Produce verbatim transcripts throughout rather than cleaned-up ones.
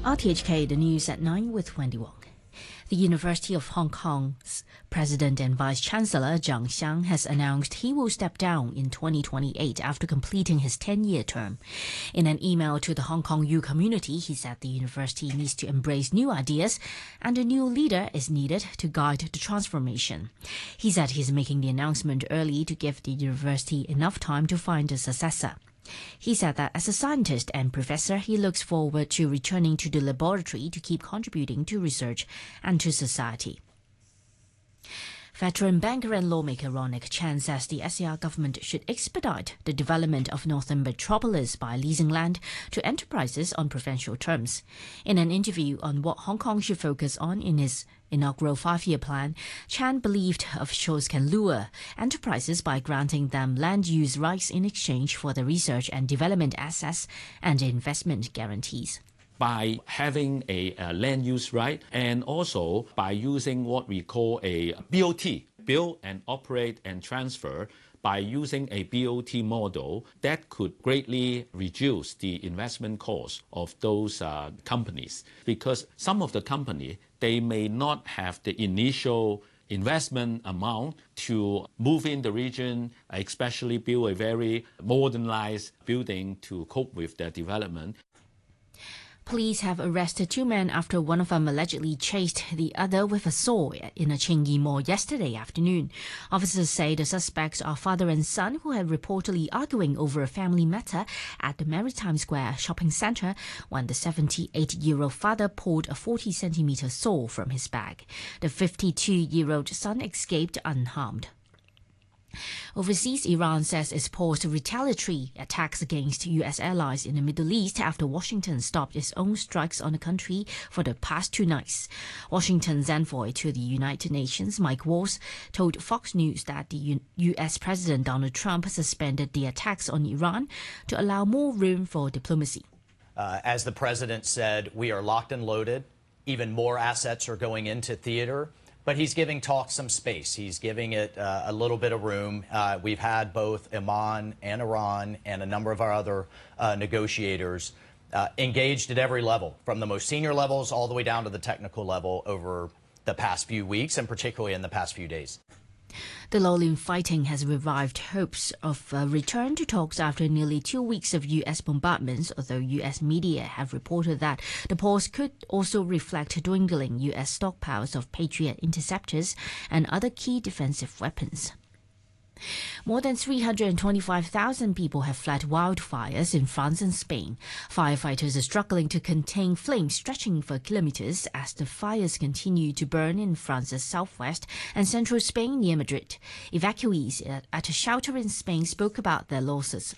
R T H K, the news at nine with Wendy Wong. The University of Hong Kong's President and Vice-Chancellor Zhang Xiang has announced he will step down in twenty twenty-eight after completing his ten-year term. In an email to the Hong Kong U community, he said the university needs to embrace new ideas and a new leader is needed to guide the transformation. He said he's making the announcement early to give the university enough time to find a successor. He said that as a scientist and professor, he looks forward to returning to the laboratory to keep contributing to research and to society. Veteran banker and lawmaker Ronick Chan says the S A R government should expedite the development of Northern Metropolis by leasing land to enterprises on preferential terms. In an interview on what Hong Kong should focus on in his inaugural five-year plan, Chan believed officials can lure enterprises by granting them land use rights in exchange for the research and development assets and investment guarantees. By having a, a land use right and also by using what we call a B O T, build and operate and transfer, by using a B O T model that could greatly reduce the investment cost of those uh, companies. Because some of the company, they may not have the initial investment amount to move in the region, especially build a very modernized building to cope with their development. Police have arrested two men after one of them allegedly chased the other with a saw in a Tsing Yi mall yesterday afternoon. Officers say the suspects are father and son who had reportedly arguing over a family matter at the Maritime Square shopping centre when the seventy-eight-year-old father pulled a forty centimetre saw from his bag. The fifty-two-year-old son escaped unharmed. Overseas, Iran says it's paused retaliatory attacks against U S allies in the Middle East after Washington stopped its own strikes on the country for the past two nights. Washington's envoy to the United Nations, Mike Waltz, told Fox News that the U S President Donald Trump suspended the attacks on Iran to allow more room for diplomacy. Uh, as the president said, we are locked and loaded. Even more assets are going into theater. But he's giving talks some space. He's giving it uh, a little bit of room. Uh, we've had both Oman and Iran and a number of our other uh, negotiators uh, engaged at every level, from the most senior levels all the way down to the technical level over the past few weeks and particularly in the past few days. The lull in fighting has revived hopes of a return to talks after nearly two weeks of U S bombardments, although U S media have reported that the pause could also reflect dwindling U S stockpiles of Patriot interceptors and other key defensive weapons. More than three hundred twenty-five thousand people have fled wildfires in France and Spain. Firefighters are struggling to contain flames stretching for kilometers as the fires continue to burn in France's southwest and central Spain near Madrid. Evacuees at a shelter in Spain spoke about their losses.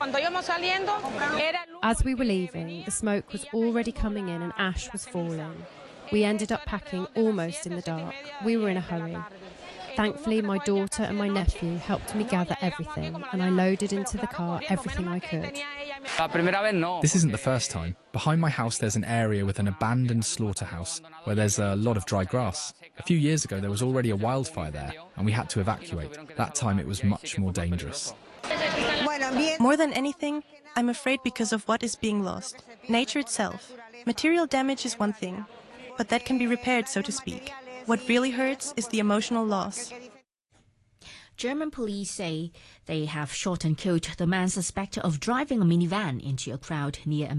As we were leaving, the smoke was already coming in and ash was falling. We ended up packing almost in the dark. We were in a hurry. Thankfully, my daughter and my nephew helped me gather everything, and I loaded into the car everything I could. This isn't the first time. Behind my house there's an area with an abandoned slaughterhouse where there's a lot of dry grass. A few years ago there was already a wildfire there, and we had to evacuate. That time it was much more dangerous. More than anything, I'm afraid because of what is being lost. Nature itself. Material damage is one thing, but that can be repaired, so to speak. What really hurts is the emotional loss. German police say they have shot and killed the man suspected of driving a minivan into a crowd near a